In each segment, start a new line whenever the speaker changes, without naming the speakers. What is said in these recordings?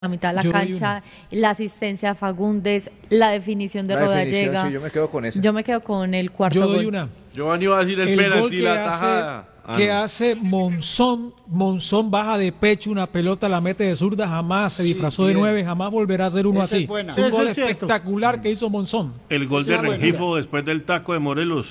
la mitad de la
Yo doy
cancha, la asistencia de Fagundes, la definición de
La definición,
Rodallega.
sí, yo me quedo con esa.
Yo me quedo con el cuarto
Yo doy
gol.
una.
Giovanni va a decir el
El gol
penalti,
que
la
hace,
tajada.
que hace Monzón baja de pecho una pelota, la mete de zurda, jamás se disfrazó de 9, jamás volverá a ser uno
Esa es
así.
buena.
Es un
Eso
gol
es cierto.
espectacular que hizo Monzón.
El gol de
Esa es buena.
Rengifo después del taco de Morelos.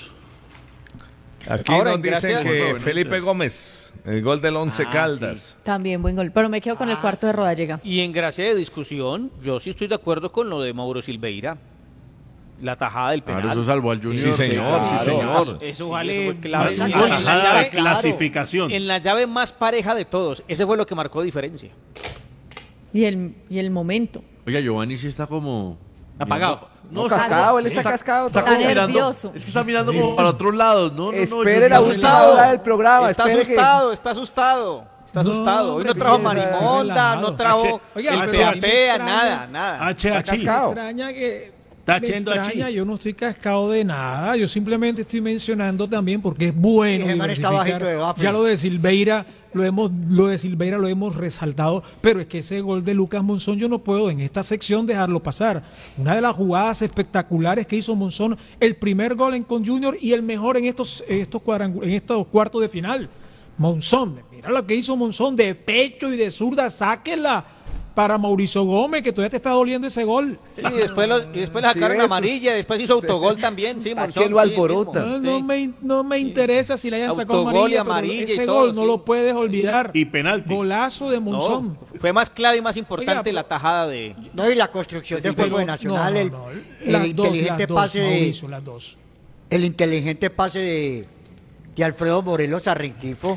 Aquí
Ahora,
nos dicen
gracias-
que
Bueno,
Felipe Gómez, el gol del Once Caldas.
También buen gol, pero me quedo con el cuarto de Rodallega.
Y en gracia de discusión, yo sí estoy de acuerdo con lo de Mauro Silveira. La tajada del penal.
Claro, eso salvó al Junior.
Sí, señor,
claro.
sí, señor.
Eso
Sí,
vale
eso fue
clave.
clave.
En
Una
la
tajada
llave-
de clasificación.
En la llave más pareja de todos. Ese fue lo que marcó diferencia.
Y el momento.
Oiga, Giovanni sí está como...
Apagado.
No, cascado, él está cascado.
Está
Está
como mirando,
nervioso.
es que está mirando como para otros lados. No,
Espere la
yo-
última hora del programa.
Está
espere que-
asustado, está asustado. Está
No,
asustado. Hoy no
hombre,
trajo
bien
marimonda,
relajado.
no trajo
Oiga,
el
pero
pea
a mí me
pea,
extraña-
nada, nada.
H,
Está
H.
cascado.
Me extraña que
Está
me
yendo
extraña,
allí.
yo no estoy cascado de nada, yo simplemente estoy mencionando también porque es bueno
Ese man está
diversificar.
bajito de Waffles.
Ya lo de Silveira lo hemos resaltado, pero es que ese gol de Lucas Monzón yo no puedo en esta sección dejarlo pasar. Una de las jugadas espectaculares que hizo Monzón, el primer gol en con Junior y el mejor en estos cuartos de final. Monzón, mira lo que hizo Monzón de pecho y de zurda, sáquenla para Mauricio Gómez, que todavía te está doliendo ese gol.
Sí, después le sacaron
Sí,
amarilla, después hizo autogol también. Sí,
¿A
Monzón,
quién lo
sí,
alborota?
mismo,
No,
sí.
no me interesa si le hayan sacado
Autogol y
amarilla, pero
amarilla y
ese
todo,
gol no
sí.
lo puedes olvidar.
Y penalti.
Golazo de Monzón.
No, fue más clave y más importante
Oiga,
la tajada de...
No, y la construcción del juego de Nacional, el inteligente pase de
Mauricio, las dos.
el inteligente pase de Alfredo Morelos a Rengifo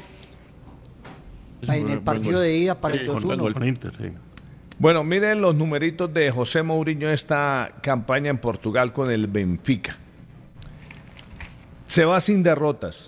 en el partido de ida para el 2-1.
Con Inter, sí.
Bueno, miren los numeritos de José Mourinho esta campaña en Portugal con el Benfica. Se va sin derrotas.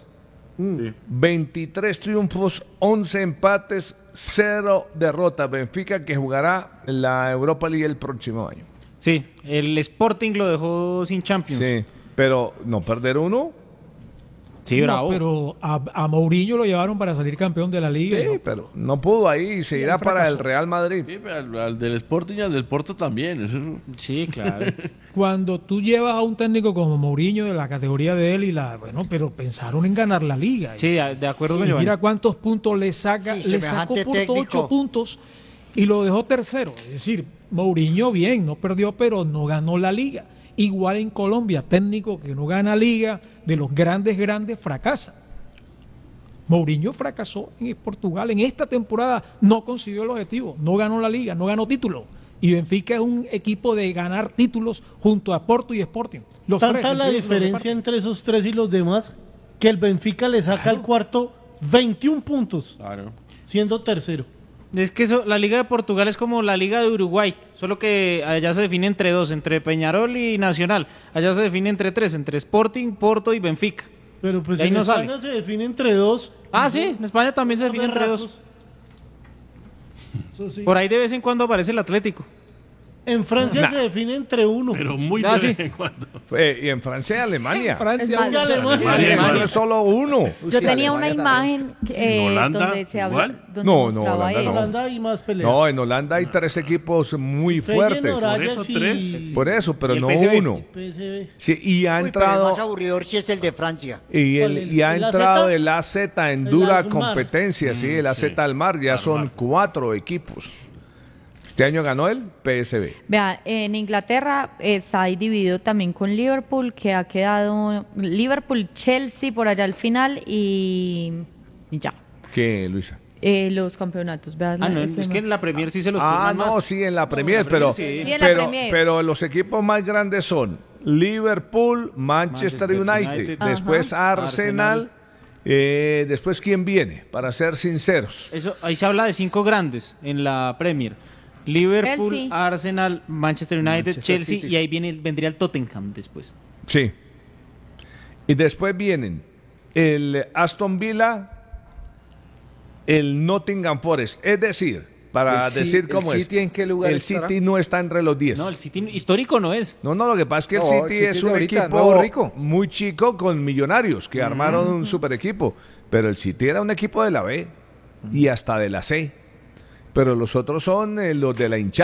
23 triunfos, 11 empates, 0 derrotas. Benfica que jugará la Europa League el próximo año.
Sí, el Sporting lo dejó sin Champions.
Sí, pero no perder uno.
Sí,
No,
bravo.
pero a Mourinho lo llevaron para salir campeón de la liga.
Sí,
¿no?
pero no pudo ahí y se irá para el
fracasó.
Real Madrid.
Sí, pero al del Sporting y al del Porto también. Eso es-
Sí, claro.
Cuando tú llevas a un técnico como Mourinho de la categoría de él bueno, pero pensaron en ganar la liga.
Sí, de acuerdo con
Y
Giovanni.
mira cuántos puntos le saca,
Sí,
le
semejante
sacó por
técnico.
8 puntos y lo dejó tercero. Es decir, Mourinho bien, no perdió, pero no ganó la liga. Igual en Colombia, técnico que no gana liga, de los grandes fracasa. Mourinho fracasó en Portugal en esta temporada, no consiguió el objetivo, no ganó la liga, no ganó título. Y Benfica es un equipo de ganar títulos junto a Porto y Sporting. Los
Tanta
tres,
la
entre ellos se lo
diferencia
reparten.
entre esos tres y los demás que el Benfica le saca al cuarto 21 puntos,
Claro.
siendo tercero.
Es que la Liga de Portugal es como la Liga de Uruguay, solo que allá se define entre dos, entre Peñarol y Nacional. Allá se define entre tres, entre Sporting, Porto y Benfica.
Pero pues
De ahí
en
no
España
sale.
se define entre dos.
Ah, sí, en España también se define entre dos.
Eso sí.
Por ahí de vez en cuando aparece el Atlético.
En Francia se define entre uno.
Pero muy
Ah,
de
sí.
vez en cuando.
Y en Francia y Alemania.
En Francia,
Es más,
Y Alemania.
Alemania es solo uno.
Yo
Sí,
tenía una
Alemania
imagen
Holanda,
donde se habla,
igual.
donde
No,
mostraba
Holanda no.
eso.
Holanda hay más peleas.
No, en Holanda hay 3 equipos muy fuertes.
Feyenoord,
Por eso
Ajax y
tres.
Por eso, pero
Y el
no
PSV.
uno.
PSV.
Sí, y ha
Uy, pero el
entrado
más aburridor sí es el de Francia.
y ha
¿El
entrado
AZ?
el AZ en
El
dura
Almar.
competencia, sí, el AZ Almar, ya son 4 equipos. Este año ganó el PSV.
Vean, en Inglaterra está ahí dividido también con Liverpool, que ha quedado Liverpool, Chelsea por allá al final y ya.
¿Qué, Luisa?
Los campeonatos. Vean,
Ah, no,
ese
es que en la Premier sí se los
Ah,
turnan
no,
más.
sí, en la Premier, pero,
sí.
Sí, en la
pero,
Premier.
pero los equipos más grandes son Liverpool, Manchester United,
United.
después Arsenal, después ¿quién viene? Para ser sinceros.
Eso, ahí se habla de 5 grandes en la Premier. Liverpool,
Chelsea.
Arsenal, Manchester United,
Manchester
Chelsea
City.
y ahí vendría el Tottenham después.
Sí. Y después vienen el Aston Villa, el Nottingham Forest. Es decir, para
El
decir cómo
¿el
es.
City en qué lugar
el
estará?
City no está entre los 10.
No, el City histórico no es.
No, lo que pasa es que el
No,
City,
el City
es
de
un
ahorita,
equipo
nuevo rico.
muy chico con millonarios que armaron un super equipo. Pero el City era un equipo de la B y hasta de la C. pero los otros son los de la hinchada.